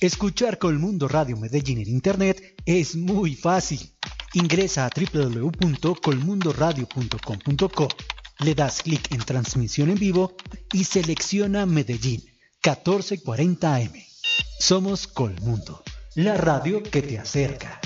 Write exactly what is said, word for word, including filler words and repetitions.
Escuchar Colmundo Radio Medellín en Internet es muy fácil. Ingresa a doble u doble u doble u punto colmundo radio punto com punto co, le das clic en transmisión en vivo y selecciona Medellín, catorce cuarenta A M. Somos Colmundo, la radio que te acerca.